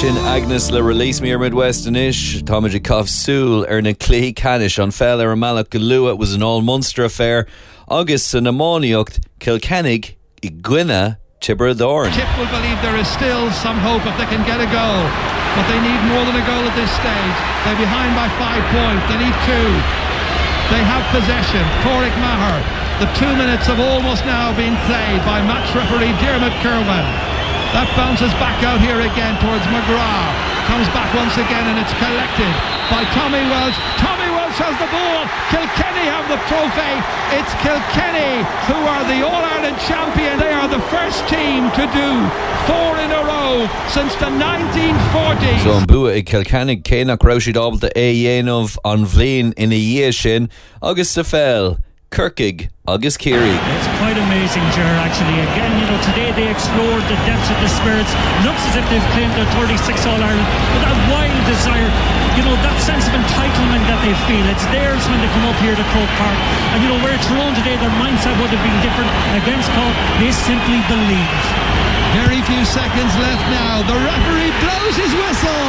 Sin Agnes le release me Midwest Anish Thomas Jacob Soul Erna Clee Canish on Fell Malach Galua. It was an all Munster affair. August and Ammoniucht Kilkennig Iguina Tibber-Thorn. Tip will believe there is still some hope if they can get a goal, but they need more than a goal at this stage. They're behind by 5 points. They need 2. They have possession. Porrick Maher. The 2 minutes have almost now been played by match referee Dermot Kerwin. That bounces back out here again towards McGrath. Comes back once again and it's collected by Tommy Welsh. Tommy Welsh has the ball. Kilkenny have the trophy. It's Kilkenny who are the All-Ireland champion. They are the first team to do 4 in a row since the 1940s. So an bua I Kilkenny Cénach Raushid Ábalta Dhéanamh an Bhliain ina dhia sin agus sa Fell Kirkig agus Kerry. It's quite amazing, Ger, actually. Again, today they explored the depths of the spirits. Looks as if they've claimed their 36 All-Ireland, but that wild desire, that sense of entitlement that they feel, it's theirs when they come up here to Croke Park. And where Tyrone today, their mindset would have been different against Cork. They simply believe. Very few seconds left now. The referee blows his whistle.